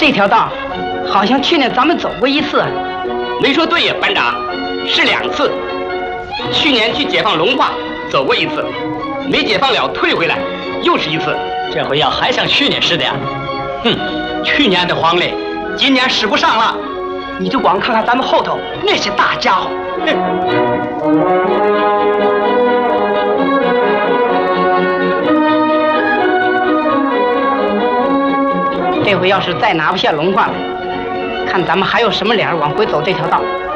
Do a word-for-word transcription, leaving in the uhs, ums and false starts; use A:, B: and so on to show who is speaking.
A: 这条道好像去年咱们走过一次。
B: 没说对呀，班长，是两次。去年去解放龙化走过一次，没解放了退回来，又是一次。
C: 这回要还像去年似的呀？哼，去年的黄历，今年使不上了。
A: 你就光看看咱们后头那些大家伙。哼。这回要是再拿不下龙化来，看咱们还有什么脸往回走这条道。